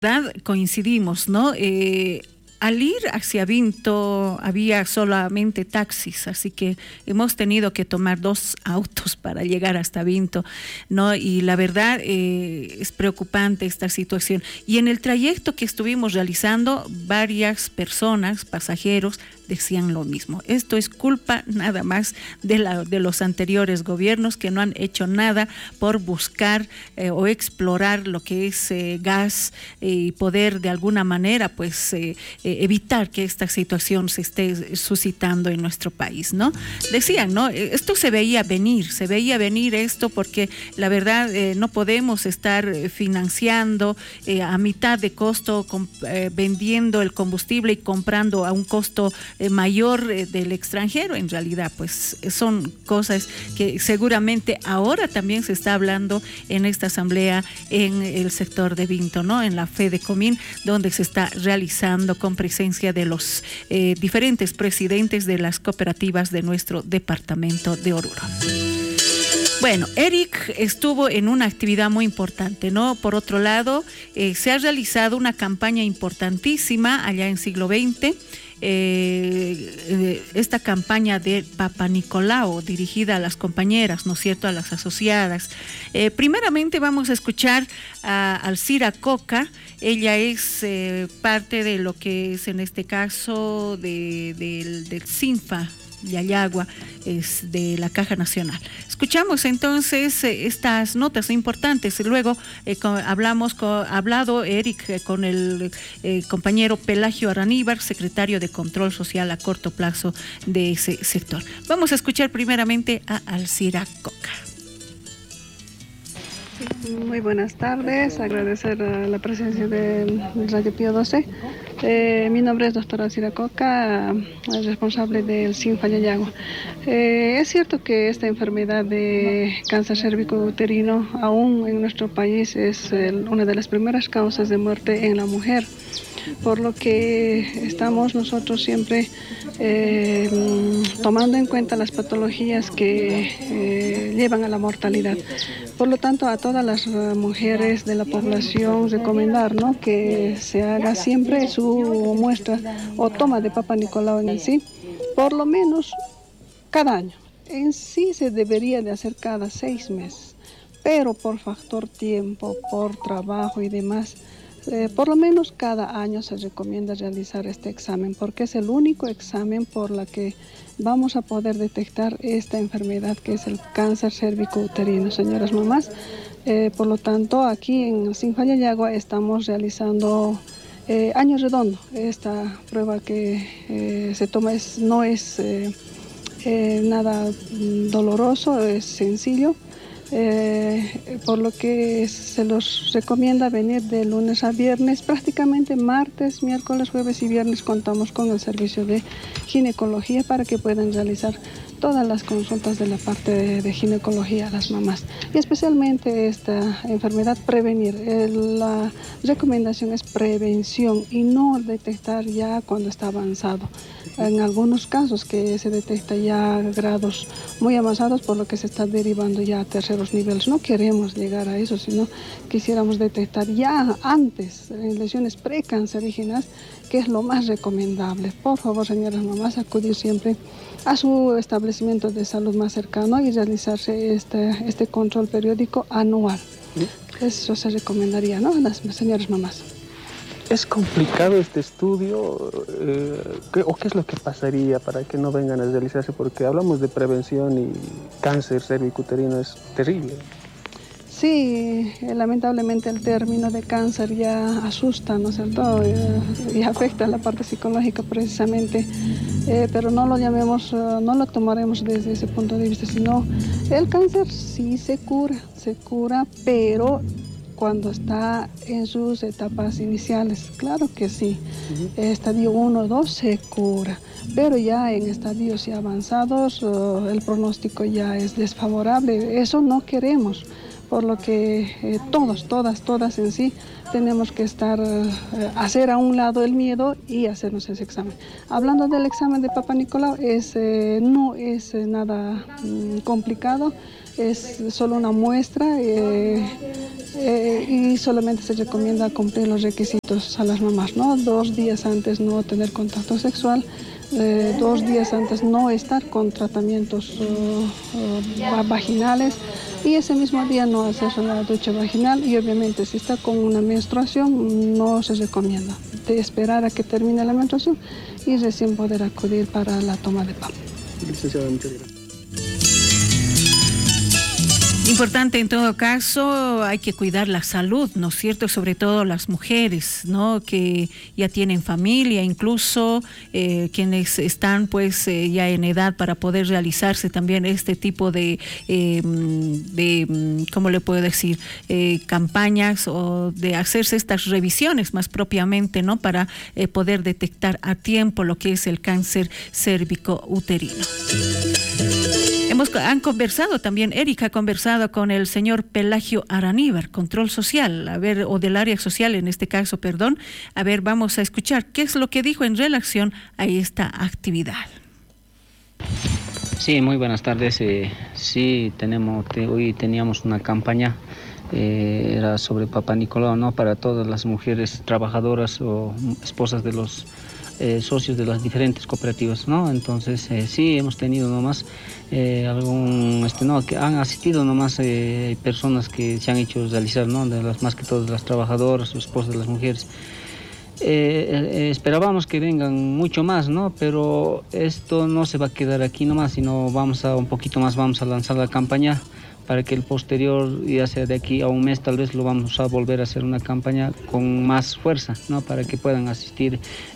verdad coincidimos, ¿no? Al ir hacia Vinto había solamente taxis, así que hemos tenido que tomar 2 autos para llegar hasta Vinto, ¿no? Y la verdad es preocupante esta situación. Y en el trayecto que estuvimos realizando, varias personas, pasajeros, decían lo mismo. Esto es culpa nada más de los anteriores gobiernos que no han hecho nada por buscar o explorar lo que es gas y poder de alguna manera pues evitar que esta situación se esté suscitando en nuestro país, ¿no? Decían, ¿no? Esto se veía venir esto porque la verdad no podemos estar financiando a mitad de costo, vendiendo el combustible y comprando a un costo mayor del extranjero. En realidad pues son cosas que seguramente ahora también se está hablando en esta asamblea en el sector de Vinto, ¿no? En la FEDECOMIN, donde se está realizando con presencia de los diferentes presidentes de las cooperativas de nuestro departamento de Oruro. Bueno, Eric estuvo en una actividad muy importante, ¿no? Por otro lado, se ha realizado una campaña importantísima allá en siglo XX, esta campaña de Papa Nicolau dirigida a las compañeras, ¿no es cierto?, a las asociadas. Primeramente vamos a escuchar a Alcira Coca. Ella es parte de lo que es en este caso del CINFA Yayagua, es de la Caja Nacional. Escuchamos entonces estas notas importantes. Luego hablado Eric con el compañero Pelagio Araníbar, secretario de Control Social a corto plazo de ese sector. Vamos a escuchar primeramente a Alcira Coca. Muy buenas tardes, agradecer la presencia del Radio Pío XII. Mi nombre es doctora Alcira Coca, responsable del CINFA Yayagua. Es cierto que esta enfermedad de cáncer cérvico-uterino aún en nuestro país es una de las primeras causas de muerte en la mujer, por lo que estamos nosotros siempre tomando en cuenta las patologías que llevan a la mortalidad. Por lo tanto, a todas las mujeres de la población recomendar, ¿no?, que se haga siempre su muestra o toma de Papa Nicolau en sí, por lo menos cada año. En sí se debería de hacer cada 6 meses, pero por factor tiempo, por trabajo y demás, por lo menos cada año se recomienda realizar este examen, porque es el único examen por la que vamos a poder detectar esta enfermedad que es el cáncer cérvico-uterino, señoras mamás. Por lo tanto, aquí en el CINFA Yayagua estamos realizando año redondo. Esta prueba que se toma no es nada doloroso, es sencillo. Por lo que se los recomienda venir de lunes a viernes, prácticamente martes, miércoles, jueves y viernes contamos con el servicio de ginecología para que puedan realizar todas las consultas de la parte de ginecología a las mamás, y especialmente esta enfermedad prevenir. La recomendación es prevención y no detectar ya cuando está avanzado. En algunos casos que se detecta ya grados muy avanzados, por lo que se está derivando ya a terceros niveles. No queremos llegar a eso, sino quisiéramos detectar ya antes lesiones precancerígenas, que es lo más recomendable. Por favor, señoras mamás, acudir siempre a su establecimiento de salud más cercano y realizarse este control periódico anual. Eso se recomendaría, ¿no?, a las señoras mamás. ¿Es complicado este estudio? ¿O qué es lo que pasaría para que no vengan a realizarse? Porque hablamos de prevención y cáncer cérvico-uterino es terrible. Sí, lamentablemente el término de cáncer ya asusta, ¿no es cierto? Y afecta a la parte psicológica precisamente, pero no lo llamemos, no lo tomaremos desde ese punto de vista, sino el cáncer sí se cura, pero cuando está en sus etapas iniciales, claro que sí. Estadio 1 o 2 se cura, pero ya en estadios ya avanzados el pronóstico ya es desfavorable. Eso no queremos, por lo que todas en sí tenemos que hacer a un lado el miedo y hacernos ese examen. Hablando del examen de Papa Nicolau, no es nada complicado. es solo una muestra y solamente se recomienda cumplir los requisitos a las mamás, ¿no? 2 días antes no tener contacto sexual, 2 días antes no estar con tratamientos vaginales y ese mismo día no hacer la ducha vaginal, y obviamente si está con una menstruación no se recomienda de esperar a que termine la menstruación y recién poder acudir para la toma de PAP. Licenciada, muchas gracias. Importante en todo caso, hay que cuidar la salud, ¿no es cierto? Sobre todo las mujeres, ¿no? Que ya tienen familia, incluso quienes están pues ya en edad para poder realizarse también este tipo de ¿cómo le puedo decir? Campañas o de hacerse estas revisiones más propiamente, ¿no? Para poder detectar a tiempo lo que es el cáncer cérvico-uterino. Han conversado también, Erika ha conversado con el señor Pelagio Araníbar, control social, o del área social en este caso, perdón. A ver, vamos a escuchar qué es lo que dijo en relación a esta actividad. Sí, muy buenas tardes. Sí, hoy teníamos una campaña, era sobre Papá Nicolau, ¿no? Para todas las mujeres trabajadoras o esposas de los socios de las diferentes cooperativas, ¿no? Entonces sí hemos tenido nomás que han asistido nomás personas que se han hecho realizar, ¿no? Más que todas las trabajadoras, esposas de las mujeres. Esperábamos que vengan mucho más, ¿no? Pero esto no se va a quedar aquí nomás, sino vamos a lanzar la campaña para que el posterior, ya sea de aquí a un mes, tal vez lo vamos a volver a hacer una campaña con más fuerza, ¿no? Para que puedan asistir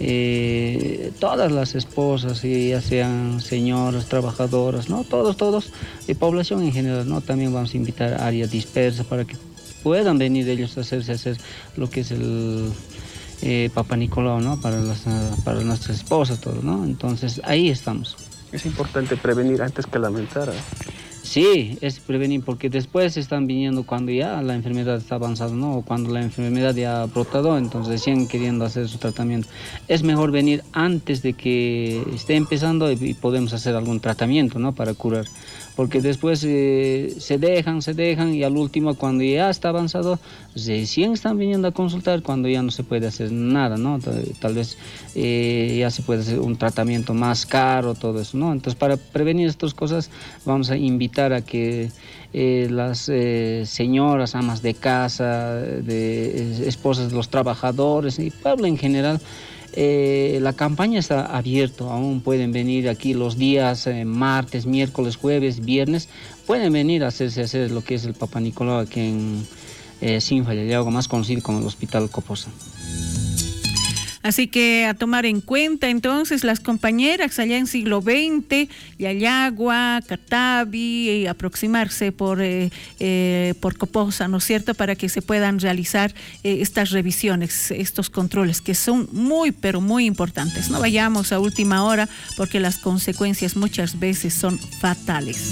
todas las esposas, ya sean señoras, trabajadoras, ¿no? Todos, y población en general, ¿no? También vamos a invitar a áreas dispersas para que puedan venir ellos a hacer lo que es el Papá Nicolau, ¿no? Para nuestras esposas, todo, ¿no? Entonces ahí estamos. Es importante prevenir antes que lamentar, ¿eh? Sí, es prevenir, porque después están viniendo cuando ya la enfermedad está avanzada, ¿no? O cuando la enfermedad ya ha brotado, entonces siguen queriendo hacer su tratamiento. Es mejor venir antes de que esté empezando y podemos hacer algún tratamiento, ¿no? Para curar. Porque después se dejan y al último, cuando ya está avanzado, recién están viniendo a consultar cuando ya no se puede hacer nada, ¿no? Tal vez ya se puede hacer un tratamiento más caro, todo eso, ¿no? Entonces, para prevenir estas cosas, vamos a invitar a que las señoras, amas de casa, esposas de los trabajadores y pueblo en general, la campaña está abierta, aún pueden venir aquí los días martes, miércoles, jueves, viernes, pueden venir a hacer lo que es el Papá Nicolau aquí en Sinfa, algo más conocido como el Hospital Coposa. Así que a tomar en cuenta entonces las compañeras allá en siglo XX, Yayagua, Catavi, aproximarse por Coposa, ¿no es cierto?, para que se puedan realizar estas revisiones, estos controles que son muy, pero muy importantes. No vayamos a última hora porque las consecuencias muchas veces son fatales.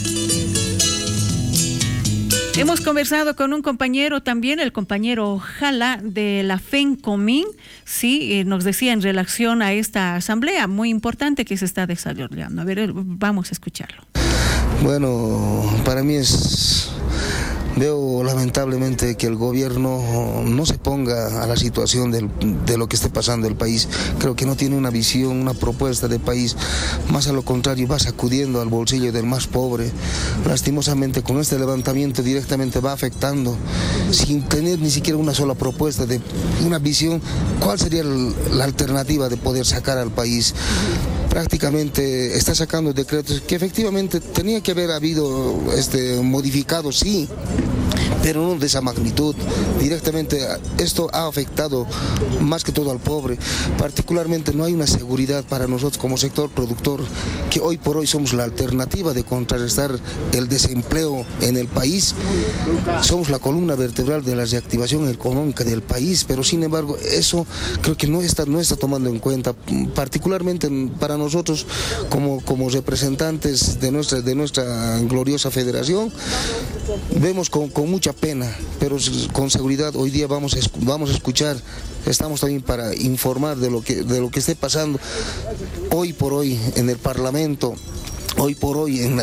Hemos conversado con un compañero también, el compañero Jala de la FENCOMIN, sí, nos decía en relación a esta asamblea muy importante que se está desarrollando. A ver, vamos a escucharlo. Bueno, para mí veo lamentablemente que el gobierno no se ponga a la situación de lo que esté pasando el país. Creo que no tiene una visión, una propuesta de país. Más a lo contrario, va sacudiendo al bolsillo del más pobre. Lastimosamente, con este levantamiento directamente va afectando, sin tener ni siquiera una sola propuesta, de una visión, cuál sería la alternativa de poder sacar al país. Prácticamente está sacando decretos que efectivamente tenía que haber habido modificados, sí, pero no de esa magnitud. Directamente esto ha afectado más que todo al pobre. Particularmente no hay una seguridad para nosotros como sector productor, que hoy por hoy somos la alternativa de contrarrestar el desempleo en el país. Somos la columna vertebral de la reactivación económica del país, pero sin embargo eso creo que no está tomando en cuenta, particularmente para nosotros como representantes de nuestra gloriosa federación. Vemos con mucha pena, pero con seguridad hoy día vamos a escuchar. Estamos también para informar de lo que esté pasando hoy por hoy en el Parlamento. hoy por hoy en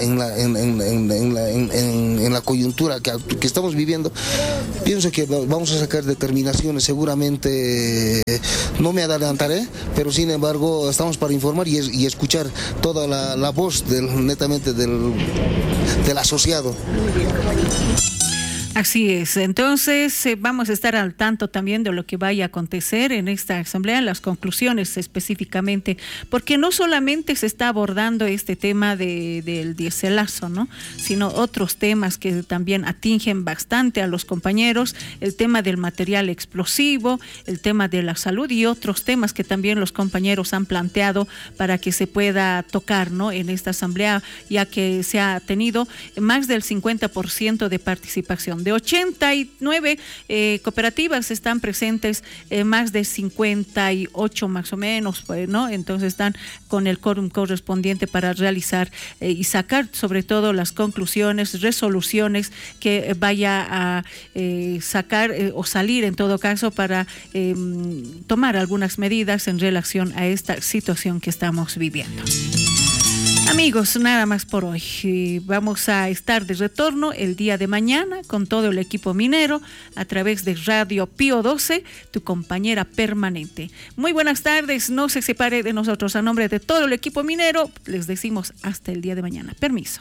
la coyuntura que estamos viviendo, pienso que vamos a sacar determinaciones. Seguramente no me adelantaré, pero sin embargo estamos para informar y escuchar toda la voz netamente del asociado. Así es, entonces vamos a estar al tanto también de lo que vaya a acontecer en esta asamblea, las conclusiones específicamente, porque no solamente se está abordando este tema del diéselazo, ¿no?, sino otros temas que también atingen bastante a los compañeros, el tema del material explosivo, el tema de la salud y otros temas que también los compañeros han planteado para que se pueda tocar, ¿no?, en esta asamblea, ya que se ha tenido más del 50% de participación. De 89 cooperativas están presentes, más de 58 más o menos, pues, ¿no? Entonces están con el quórum correspondiente para realizar y sacar sobre todo las conclusiones, resoluciones que vaya a sacar o salir en todo caso para tomar algunas medidas en relación a esta situación que estamos viviendo. Amigos, nada más por hoy. Vamos a estar de retorno el día de mañana con todo el equipo minero a través de Radio Pío 12, tu compañera permanente. Muy buenas tardes, no se separe de nosotros. A nombre de todo el equipo minero, les decimos hasta el día de mañana. Permiso.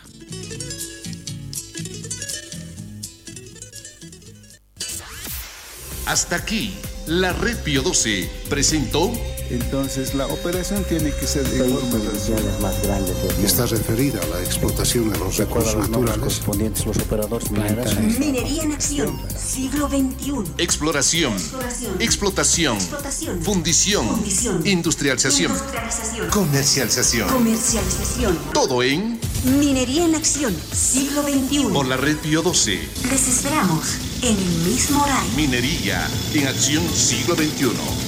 Hasta aquí, la Red Pío 12 presentó. Entonces la operación tiene que ser de forma más está referida a la explotación de los recursos naturales correspondientes los operadores mineros. Minería en acción, siglo XXI. Exploración, explotación, fundición, industrialización, comercialización. Todo en Minería en acción, siglo XXI. Por la Red Pío 12. Les esperamos en el mismo horario. Minería en acción, siglo XXI.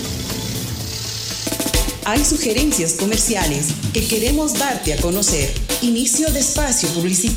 Hay sugerencias comerciales que queremos darte a conocer. Inicio de espacio publicitario.